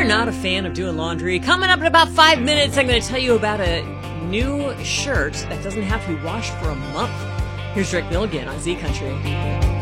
you're not a fan of doing laundry, coming up in about 5 minutes, I'm going to tell you about a new shirt that doesn't have to be washed for a month. Here's Rick Milligan on Z Country.